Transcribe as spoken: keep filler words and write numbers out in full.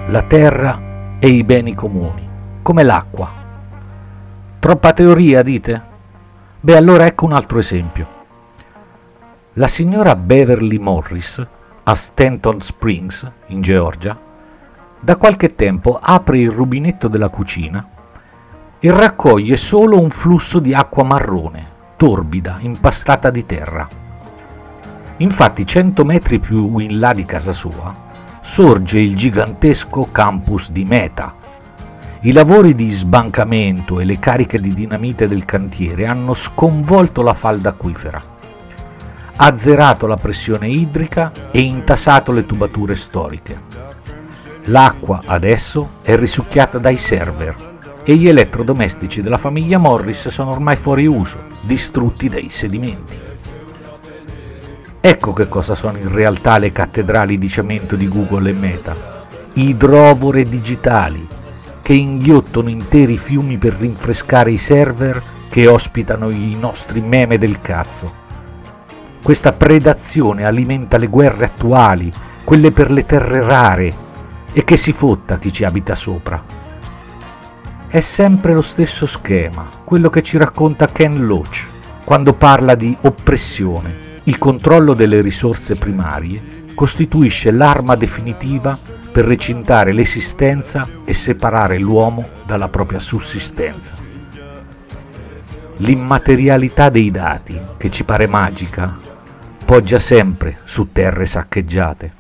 la terra e i beni comuni, come l'acqua. Troppa teoria, dite? Beh, allora ecco un altro esempio. La signora Beverly Morris, a Stanton Springs, in Georgia, da qualche tempo apre il rubinetto della cucina e raccoglie solo un flusso di acqua marrone, torbida, impastata di terra. Infatti, cento metri più in là di casa sua, sorge il gigantesco campus di Meta. I lavori di sbancamento e le cariche di dinamite del cantiere hanno sconvolto la falda acquifera, azzerato la pressione idrica e intasato le tubature storiche. L'acqua adesso è risucchiata dai server e gli elettrodomestici della famiglia Morris sono ormai fuori uso, distrutti dai sedimenti. Ecco che cosa sono in realtà le cattedrali di cemento di Google e Meta: idrovore digitali che inghiottono interi fiumi per rinfrescare i server che ospitano i nostri meme del cazzo. Questa predazione alimenta le guerre attuali, quelle per le terre rare, e che si fotta chi ci abita sopra. È sempre lo stesso schema, quello che ci racconta Ken Loach quando parla di oppressione. Il controllo delle risorse primarie costituisce l'arma definitiva per recintare l'esistenza e separare l'uomo dalla propria sussistenza. L'immaterialità dei dati, che ci pare magica, poggia sempre su terre saccheggiate.